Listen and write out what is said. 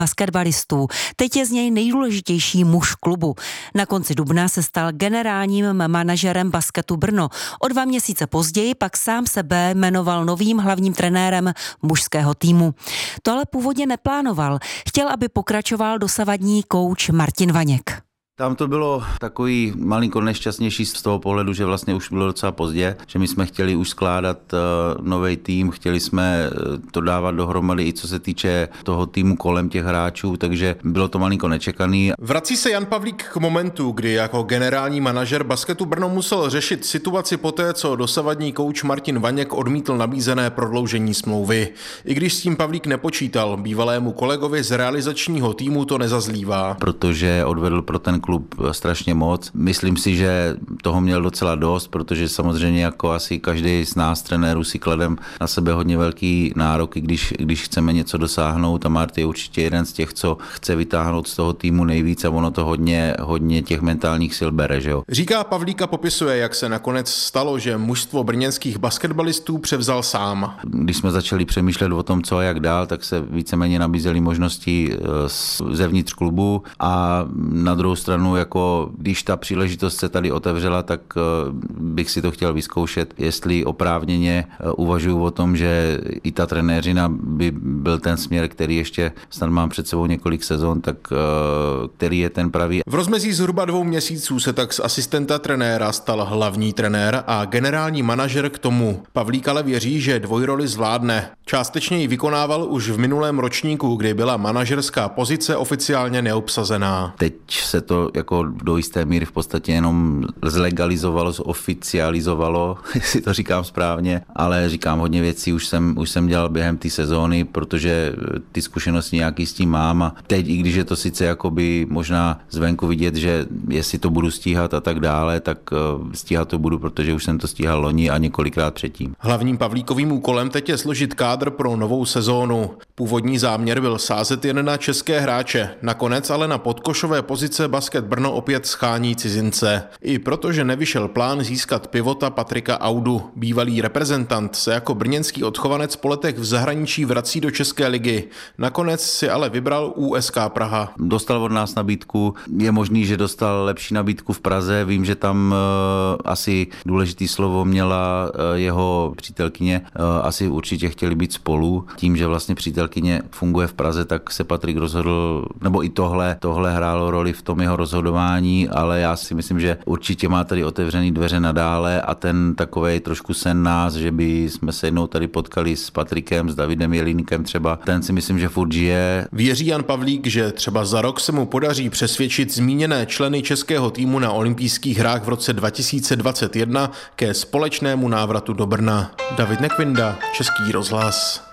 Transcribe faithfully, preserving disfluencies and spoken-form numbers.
basketbalistů. Teď je z něj nejdůležitější muž klubu. Na konci dubna se stal generálním manažerem Basketu Brno. O dva měsíce později pak sám sebe jmenoval novým hlavním trenérem mužského týmu. To ale původně neplánoval. Chtěl, aby pokračoval dosavadní kouč Martin Vaněk. Tam to bylo takový malinko nešťastnější z toho pohledu, že vlastně už bylo docela pozdě, že my jsme chtěli už skládat uh, nový tým, chtěli jsme to dávat dohromady i co se týče toho týmu kolem těch hráčů, takže bylo to malinko nečekaný. Vrací se Jan Pavlík k momentu, kdy jako generální manažer Basketu Brno musel řešit situaci poté, co dosavadní kouč Martin Vaněk odmítl nabízené prodloužení smlouvy. I když s tím Pavlík nepočítal, bývalému kolegovi z realizačního týmu to nezazlívá. Protože odvedl pro ten klub strašně moc. Myslím si, že toho měl docela dost, protože samozřejmě jako asi každý z nás trenérů si kladem na sebe hodně velký nároky, když, když chceme něco dosáhnout a Marty je určitě jeden z těch, co chce vytáhnout z toho týmu nejvíc a ono to hodně, hodně těch mentálních sil bere, že jo. Říká Pavlík a popisuje, jak se nakonec stalo, že mužstvo brněnských basketbalistů převzal sám. Když jsme začali přemýšlet o tom, co a jak dál, tak se víceméně nabízely možnosti zevnitř klubu a na druhou stranu jako když ta příležitost se tady otevřela, tak bych si to chtěl vyzkoušet, jestli oprávněně uvažuji o tom, že i ta trenéřina by byl ten směr, který ještě snad mám před sebou několik sezon, tak který je ten pravý. V rozmezí zhruba dvou měsíců se tak z asistenta trenéra stal hlavní trenér a generální manažer k tomu. Pavlík ale věří, že dvojroli zvládne. Částečně ji vykonával už v minulém ročníku, kdy byla manažerská pozice oficiálně neobsazená. Teď se to jako do jisté míry v podstatě jenom zlegalizovalo, zoficializovalo, jestli to říkám správně, ale říkám hodně věcí, už jsem, už jsem dělal během té sezóny, protože ty zkušenosti nějaký s tím mám a teď, i když je to sice jakoby možná zvenku vidět, že jestli to budu stíhat a tak dále, tak stíhat to budu, protože už jsem to stíhal loni a několikrát předtím. Hlavním Pavlíkovým úkolem teď je složit kádr pro novou sezónu. Původní záměr byl sázet jen na české hráče, nakonec ale na podkošové pozice Basket Brno opět schání cizince. I protože nevyšel plán získat pivota Patrika Audu. Bývalý reprezentant se jako brněnský odchovanec po letech v zahraničí vrací do České ligy. Nakonec si ale vybral U S K Praha. Dostal od nás nabídku, je možný, že dostal lepší nabídku v Praze. Vím, že tam uh, asi důležitý slovo měla uh, jeho přítelkyně. Uh, asi určitě chtěli být spolu. Tím, že vlastně přítelkyně funguje v Praze, tak se Patrik rozhodl, nebo i tohle, tohle hrálo roli v tom jeho rozhodování, ale já si myslím, že určitě má tady otevřený dveře nadále a ten takovej trošku sen nás, že by jsme se jednou tady potkali s Patrikem, s Davidem Jelínkem třeba, ten si myslím, že furt žije. Věří Jan Pavlík, že třeba za rok se mu podaří přesvědčit zmíněné členy českého týmu na olympijských hrách v roce dva tisíce dvacet jedna ke společnému návratu do Brna. David Nekvinda, Český rozhlas.